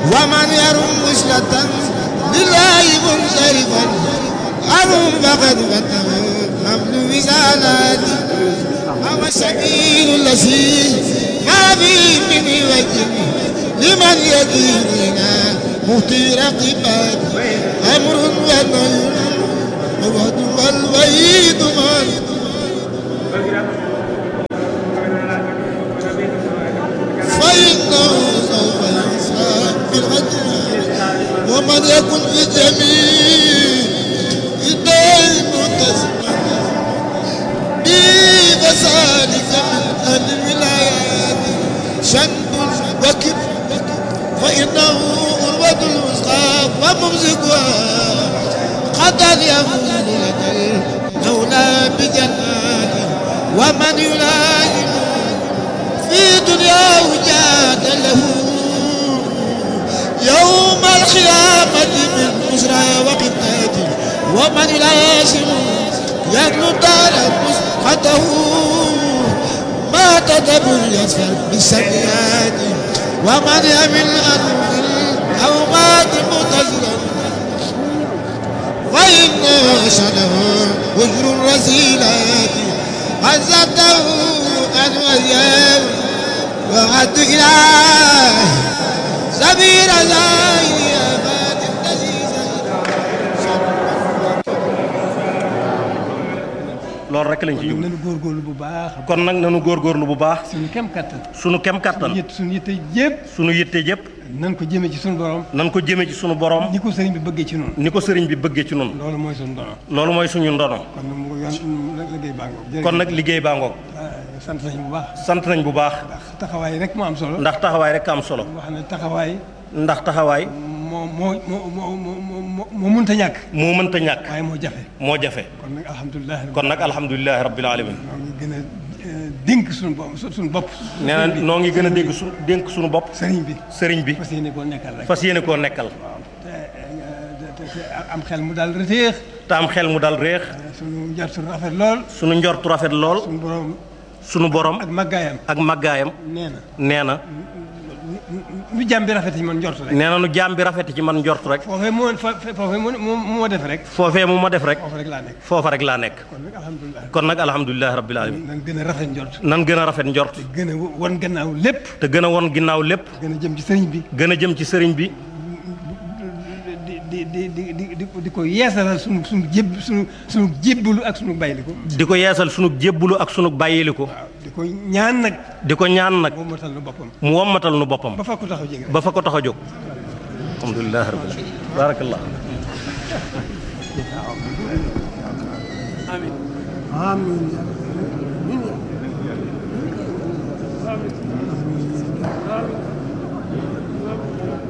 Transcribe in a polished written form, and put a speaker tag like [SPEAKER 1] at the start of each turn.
[SPEAKER 1] ومن يرم وصلة لله منصرفا أرم فقد فتح حمل وزالاتي هو السبيل الذي ما فيه من وجه لمن يديننا مهتي رقبات أمر ونهي ووعد والوعيد من فإنه سوف يحساب بالغدر ومن يكن في جميع الدين متسما بفسادك من الولايات شد وكب فإنه أروة الوسطى وممسكها قد يفوز لك المولى بجناته ومن يلازم في دنياه جاد له يوم القيامة من بشرى وقتاته ومن يلازم يدلو دار مسقطه ما تدبر يسفر بالسيئات ومن يمل أو مات متزرا فإن شده وجر الرسيلات عزته أن وياه وعد إله سبيل زاهي أباد
[SPEAKER 2] loolu rek lañ ci jublu
[SPEAKER 3] nanu góorgóorlu bu baax.
[SPEAKER 2] kon nag nanu góorgóorlu bu baax.
[SPEAKER 3] suñu kem kattan.
[SPEAKER 2] suñu kem kattan.
[SPEAKER 3] suñu yitte yëpp.
[SPEAKER 2] suñu yitte yëpp.
[SPEAKER 3] nan ko jëmee ci suñu borom.
[SPEAKER 2] nan ko jëmee ci suñu borom.
[SPEAKER 3] ni ko sëriñ bi bëggee ci noonu.
[SPEAKER 2] ni ko sëriñ bi bëggee ci noonu.
[SPEAKER 3] loolu mooy suñu ndono.
[SPEAKER 2] loolu mooy suñu ndono.
[SPEAKER 3] kon nag mu liggéey baa ngoog.
[SPEAKER 2] kon nag liggéey baa ngoog.
[SPEAKER 3] sant nañ bu baax.
[SPEAKER 2] sant nañ bu baax.
[SPEAKER 3] ndax taxawaay rek moo am solo.
[SPEAKER 2] ndax taxawaay rek am solo.
[SPEAKER 3] wax ne taxawaay.
[SPEAKER 2] ndax taxawaay.
[SPEAKER 3] moo mënta ñàkk.
[SPEAKER 2] moo mënta ñàkk.
[SPEAKER 3] waaye moo jafe.
[SPEAKER 2] moo jafe.
[SPEAKER 3] kon nag alhamdulilah.
[SPEAKER 2] kon nag alhamdulilah rabbil alamin.
[SPEAKER 3] ñoo ngi gën a dénk suñu bopp.
[SPEAKER 2] nee na noo ngi gën a dénk suñu bopp.
[SPEAKER 3] sëriñ bi.
[SPEAKER 2] sëriñ bi.
[SPEAKER 3] fas yéene koo nekkal rek.
[SPEAKER 2] fas yéene koo nekkal.
[SPEAKER 3] te am xel mu daal réex.
[SPEAKER 2] te am xel mu daal réex.
[SPEAKER 3] suñu njortu rafet lool.
[SPEAKER 2] suñu njortu rafet lool. suñu borom.
[SPEAKER 3] ak màggaayam.
[SPEAKER 2] ak màggaayam. nee na.
[SPEAKER 3] nu jaam bi rafet ci man njort rek.
[SPEAKER 2] nee na nu jaam bi rafet ci man njort rek.
[SPEAKER 3] foofee mu ma def rek.
[SPEAKER 2] foofee mu ma def rek.
[SPEAKER 3] foofa rek laa nekk.
[SPEAKER 2] foofa rek laa nekk. kon nag alhamdulilah rabbil alamin.
[SPEAKER 3] nan gën a rafet njort.
[SPEAKER 2] nan gën a rafet njort.
[SPEAKER 3] te gën a won gannaaw lépp.
[SPEAKER 2] te gën a won ginnaaw lépp.
[SPEAKER 3] gën a jëm ci sëriñ bi.
[SPEAKER 2] gën a jëm ci sëriñ bi.
[SPEAKER 3] di ko yeesalal sunu jébbalu ak sunu bàyyiliku.
[SPEAKER 2] di ko yeesal sunu jébbalu ak sunu bàyyiliku.
[SPEAKER 3] di ko ñaan nag.
[SPEAKER 2] di ko ñaan nag.
[SPEAKER 3] mu wommatal nu boppam.
[SPEAKER 2] mu wommatal nu boppam.
[SPEAKER 3] ba fa ko tax a jóg.
[SPEAKER 2] ba fa ko tax a jóg. alhamdulilah rabbil alamin. barakallah.
[SPEAKER 3] amiin. amiin.